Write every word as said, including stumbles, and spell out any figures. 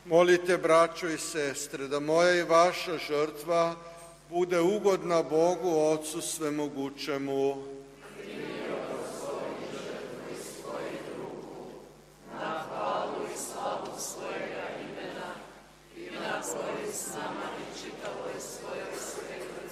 Molite, braćo i sestre, da moja i vaša žrtva bude ugodna Bogu, Otcu Svemogućemu. Na hvalu i slavu svojega imena i na korist nama i čitavoj svojoj svetoj